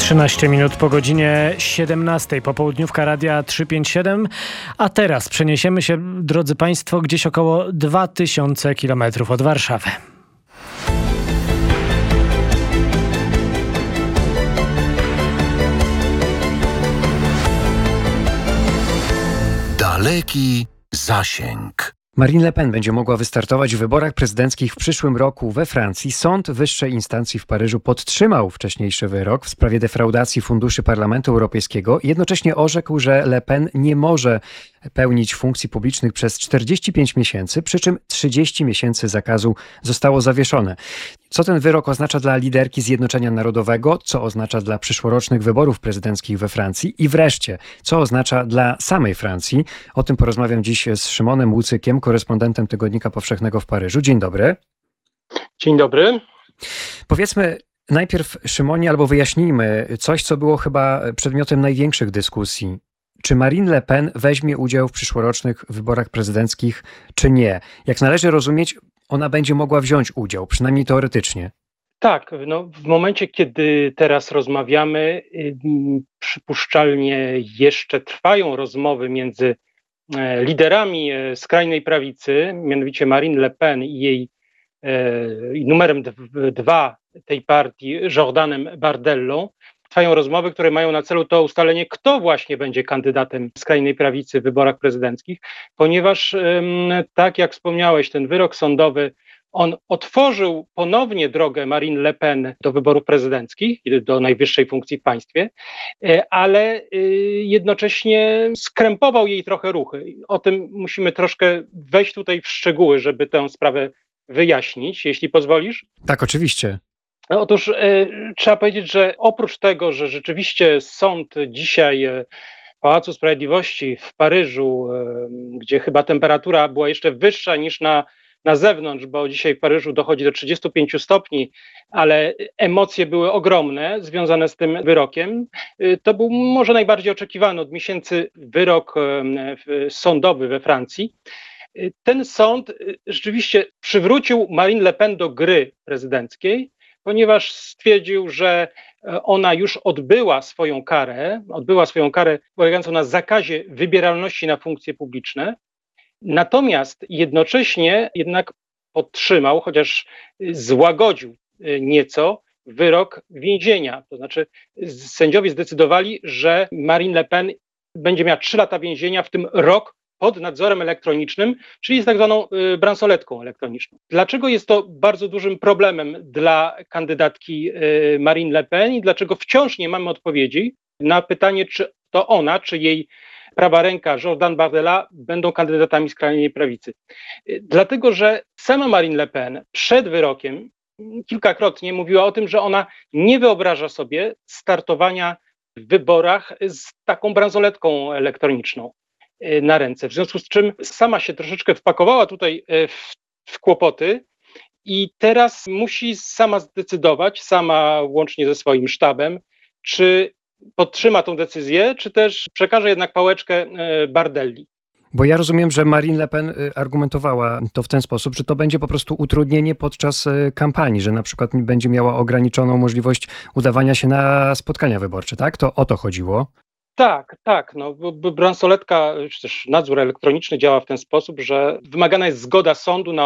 13 minut po godzinie 17. Popołudniówka Radia 357. A teraz przeniesiemy się, drodzy Państwo, gdzieś około 2000 kilometrów od Warszawy. Daleki zasięg. Marine Le Pen będzie mogła wystartować w wyborach prezydenckich w przyszłym roku we Francji. Sąd wyższej instancji w Paryżu podtrzymał wcześniejszy wyrok w sprawie defraudacji funduszy Parlamentu Europejskiego. Jednocześnie orzekł, że Le Pen nie może pełnić funkcji publicznych przez 45 miesięcy, przy czym 30 miesięcy zakazu zostało zawieszone. Co ten wyrok oznacza dla liderki Zjednoczenia Narodowego, co oznacza dla przyszłorocznych wyborów prezydenckich we Francji i wreszcie, co oznacza dla samej Francji. O tym porozmawiam dziś z Szymonem Łucykiem, korespondentem Tygodnika Powszechnego w Paryżu. Dzień dobry. Dzień dobry. Powiedzmy najpierw, Szymonie, albo wyjaśnijmy coś, co było chyba przedmiotem największych dyskusji. Czy Marine Le Pen weźmie udział w przyszłorocznych wyborach prezydenckich, czy nie? Jak należy rozumieć, ona będzie mogła wziąć udział, przynajmniej teoretycznie. Tak, w momencie, kiedy teraz rozmawiamy, przypuszczalnie jeszcze trwają rozmowy między liderami skrajnej prawicy, mianowicie Marine Le Pen i jej numerem 2 tej partii, Jordanem Bardellą. Trwają rozmowy, które mają na celu to ustalenie, kto właśnie będzie kandydatem skrajnej prawicy w wyborach prezydenckich, ponieważ tak jak wspomniałeś, ten wyrok sądowy, on otworzył ponownie drogę Marine Le Pen do wyborów prezydenckich, do najwyższej funkcji w państwie, ale jednocześnie skrępował jej trochę ruchy. O tym musimy troszkę wejść tutaj w szczegóły, żeby tę sprawę wyjaśnić, jeśli pozwolisz. Tak, oczywiście. Otóż trzeba powiedzieć, że oprócz tego, że rzeczywiście sąd dzisiaj w Pałacu Sprawiedliwości w Paryżu, gdzie chyba temperatura była jeszcze wyższa niż na zewnątrz, bo dzisiaj w Paryżu dochodzi do 35 stopni, ale emocje były ogromne związane z tym wyrokiem. To był może najbardziej oczekiwany od miesięcy wyrok sądowy we Francji. Ten sąd rzeczywiście przywrócił Marine Le Pen do gry prezydenckiej, ponieważ stwierdził, że ona już odbyła swoją karę polegającą na zakazie wybieralności na funkcje publiczne. Natomiast jednocześnie jednak podtrzymał, chociaż złagodził nieco wyrok więzienia. To znaczy sędziowie zdecydowali, że Marine Le Pen będzie miała 3 lata więzienia, w tym rok pod nadzorem elektronicznym, czyli z tak zwaną bransoletką elektroniczną. Dlaczego jest to bardzo dużym problemem dla kandydatki Marine Le Pen i dlaczego wciąż nie mamy odpowiedzi na pytanie, czy to ona, czy jej prawa ręka Jordan Bardella będą kandydatami skrajnej prawicy? Dlatego, że sama Marine Le Pen przed wyrokiem kilkakrotnie mówiła o tym, że ona nie wyobraża sobie startowania w wyborach z taką bransoletką elektroniczną na ręce. W związku z czym sama się troszeczkę wpakowała tutaj w kłopoty i teraz musi sama zdecydować, sama łącznie ze swoim sztabem, czy podtrzyma tą decyzję, czy też przekaże jednak pałeczkę Bardelli. Bo ja rozumiem, że Marine Le Pen argumentowała to w ten sposób, że to będzie po prostu utrudnienie podczas kampanii, że na przykład będzie miała ograniczoną możliwość udawania się na spotkania wyborcze, tak? To o to chodziło? Tak. Bransoletka, czy też nadzór elektroniczny działa w ten sposób, że wymagana jest zgoda sądu na